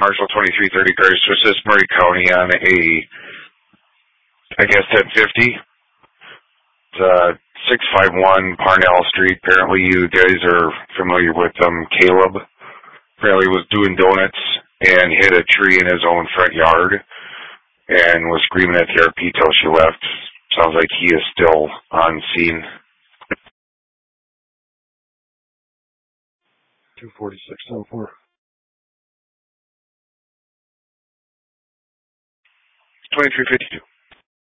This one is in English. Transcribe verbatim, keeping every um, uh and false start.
Marshall twenty-three thirty Gary Swiss, Murray County on a, I guess, ten fifty. Uh, six five one Parnell Street. Apparently you guys are familiar with um, Caleb. Apparently was doing donuts and hit a tree in his own front yard and was screaming at the R P till she left. Sounds like he is still on scene. two forty-six oh four. twenty-three fifty-two.